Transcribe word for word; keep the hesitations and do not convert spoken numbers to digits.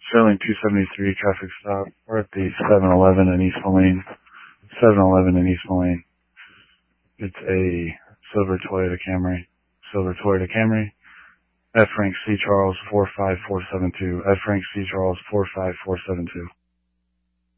Sterling two seventy-three traffic stop. We're at the seven eleven in East Moline. seven eleven in East Moline. It's a silver Toyota Camry. Silver Toyota Camry. F Frank C Charles four five four seven two. F Frank C Charles four five four seven two.